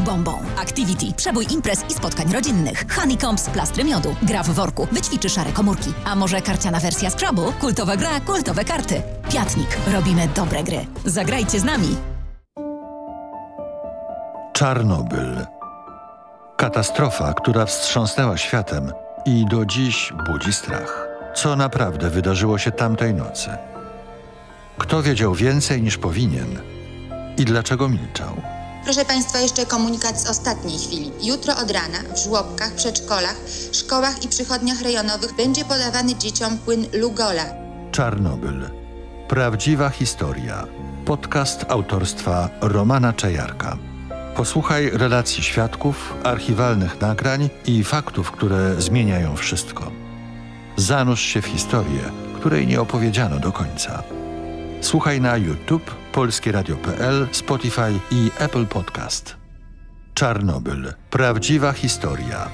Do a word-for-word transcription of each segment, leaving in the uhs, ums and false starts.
bombą. Activity, przebój imprez i spotkań rodzinnych. Honeycombs, plastry miodu. Gra w worku, wyćwiczy szare komórki. A może karciana wersja Scrubbu? Kultowa gra, kultowe karty. Piatnik, robimy dobre gry. Zagrajcie z nami. Czarnobyl. Katastrofa, która wstrząsnęła światem i do dziś budzi strach. Co naprawdę wydarzyło się tamtej nocy? Kto wiedział więcej niż powinien i dlaczego milczał? Proszę Państwa, jeszcze komunikat z ostatniej chwili. Jutro od rana w żłobkach, przedszkolach, szkołach i przychodniach rejonowych będzie podawany dzieciom płyn Lugola. Czarnobyl. Prawdziwa historia. Podcast autorstwa Romana Czajarka. Posłuchaj relacji świadków, archiwalnych nagrań i faktów, które zmieniają wszystko. Zanurz się w historię, której nie opowiedziano do końca. Słuchaj na YouTube, polskie radio kropka pe el, Spotify i Apple Podcast. Czarnobyl. Prawdziwa historia.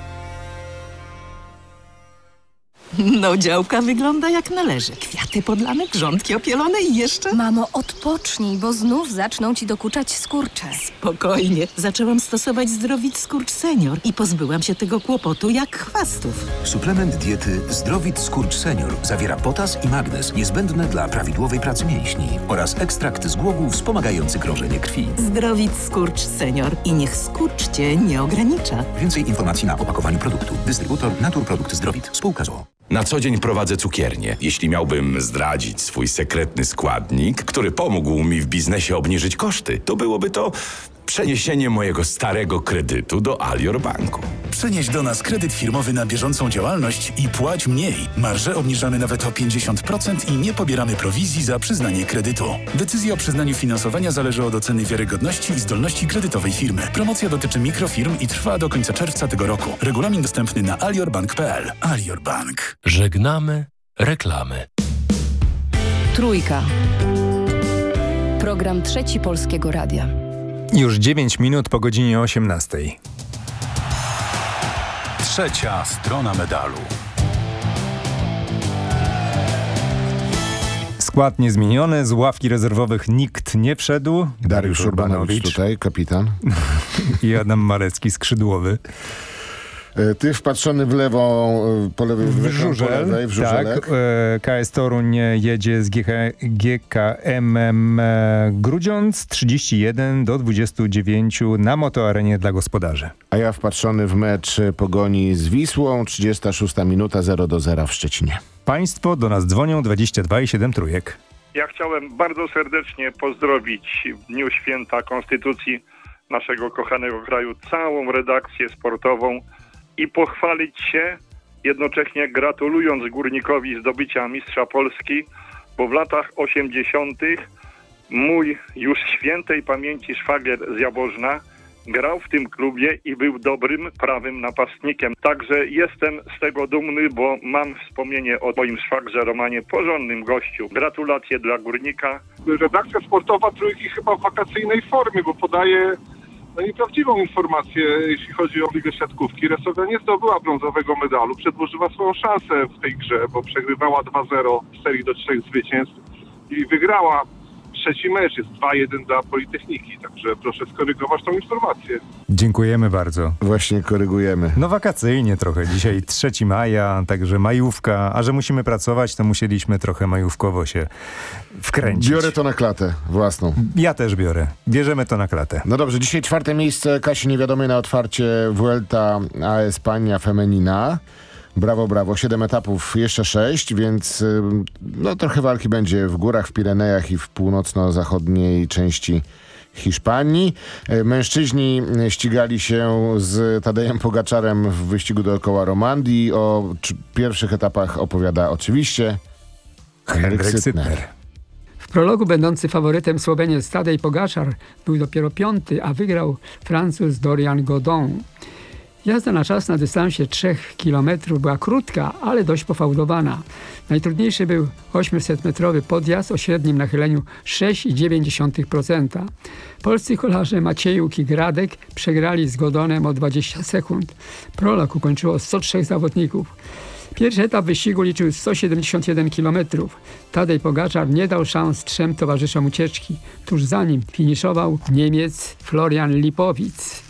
No, działka wygląda jak należy. Kwiaty podlane, grządki opielone i jeszcze... Mamo, odpocznij, bo znów zaczną ci dokuczać skurcze. Spokojnie. Zaczęłam stosować Zdrowit Skurcz Senior i pozbyłam się tego kłopotu jak chwastów. Suplement diety Zdrowit Skurcz Senior zawiera potas i magnez niezbędne dla prawidłowej pracy mięśni oraz ekstrakt z głogu wspomagający krążenie krwi. Zdrowit Skurcz Senior i niech skurcz cię nie ogranicza. Więcej informacji na opakowaniu produktu. Dystrybutor Naturprodukt Zdrowit. Spółka z o o. Na co dzień prowadzę cukiernię. Jeśli miałbym zdradzić swój sekretny składnik, który pomógł mi w biznesie obniżyć koszty, to byłoby to przeniesienie mojego starego kredytu do Alior Banku. Przenieś do nas kredyt firmowy na bieżącą działalność i płać mniej. Marże obniżamy nawet o pięćdziesiąt procent i nie pobieramy prowizji za przyznanie kredytu. Decyzja o przyznaniu finansowania zależy od oceny wiarygodności i zdolności kredytowej firmy. Promocja dotyczy mikrofirm i trwa do końca czerwca tego roku. Regulamin dostępny na aliorbank kropka pe el. Alior Bank. Żegnamy reklamy. Trójka. Program Trzeci Polskiego Radia. Już dziewięć minut po godzinie osiemnastej. Trzecia strona medalu. Skład niezmieniony, z ławki rezerwowych nikt nie wszedł. Dariusz Urbanowicz tutaj, kapitan. I Adam Marecki, skrzydłowy. Ty wpatrzony w lewą, po lewej, w Żurzel, po lewej, w Żurzelek. Tak. K S Toruń jedzie z G K M-em Grudziądz trzydzieści jeden do dwudziestu dziewięciu na Motoarenie dla gospodarzy. A ja wpatrzony w mecz Pogoni z Wisłą, trzydziesta szósta minuta, zero do zera w Szczecinie. Państwo do nas dzwonią, dwadzieścia dwa i siedem trójek. Ja chciałem bardzo serdecznie pozdrowić w Dniu Święta Konstytucji naszego kochanego kraju całą redakcję sportową i pochwalić się, jednocześnie gratulując Górnikowi zdobycia mistrza Polski, bo w latach osiemdziesiątych mój już świętej pamięci szwagier z Jaworzna grał w tym klubie i był dobrym, prawym napastnikiem. Także jestem z tego dumny, bo mam wspomnienie o moim szwagrze Romanie, porządnym gościu. Gratulacje dla Górnika. Redakcja sportowa Trójki chyba w wakacyjnej formie, bo podaje no nieprawdziwą informację, jeśli chodzi o ligę siatkówki. Resowia nie zdobyła brązowego medalu, przedłużyła swoją szansę w tej grze, bo przegrywała dwa zero w serii do trzech zwycięstw i wygrała. Trzeci mecz jest dwa jeden dla Politechniki, także proszę skorygować tą informację. Dziękujemy bardzo. Właśnie korygujemy. No wakacyjnie trochę. Dzisiaj trzeciego maja, także majówka, a że musimy pracować, to musieliśmy trochę majówkowo się wkręcić. Biorę to na klatę własną. Ja też biorę. Bierzemy to na klatę. No dobrze, dzisiaj czwarte miejsce Kasi Niewiadomej na otwarcie Vuelta a España Femenina. Brawo, brawo. Siedem etapów, jeszcze sześć, więc no trochę walki będzie w górach, w Pirenejach i w północno-zachodniej części Hiszpanii. Mężczyźni ścigali się z Tadejem Pogaczarem w wyścigu dookoła Romandii. O pierwszych etapach opowiada oczywiście Henryk Sytner. W prologu będący faworytem Słoweniec Tadej Pogaczar był dopiero piąty, a wygrał Francuz Dorian Godon. Jazda na czas na dystansie trzech kilometrów była krótka, ale dość pofałdowana. Najtrudniejszy był ośmiosetmetrowy podjazd o średnim nachyleniu sześć przecinek dziewięć procent. Polscy kolarze Maciejuk i Gradek przegrali z Godonem o dwadzieścia sekund. Prolog ukończyło sto trzech zawodników. Pierwszy etap wyścigu liczył sto siedemdziesiąt jeden kilometrów. Tadej Pogaczar nie dał szans trzem towarzyszom ucieczki. Tuż za nim finiszował Niemiec Florian Lipowicz.